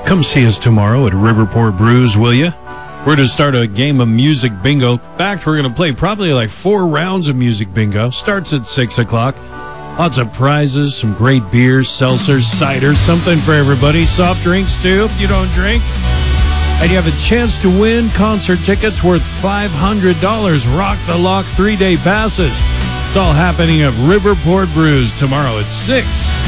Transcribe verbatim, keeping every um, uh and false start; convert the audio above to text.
Come see us tomorrow at Riverport Brews, will you? We're to start a game of music bingo. In fact, we're going to play probably like four rounds of music bingo. Starts at six o'clock. Lots of prizes, some great beers, seltzers, ciders, something for everybody. Soft drinks, too, if you don't drink. And you have a chance to win concert tickets worth five hundred dollars. Rock the Lock three-day passes. It's all happening at Riverport Brews tomorrow at six.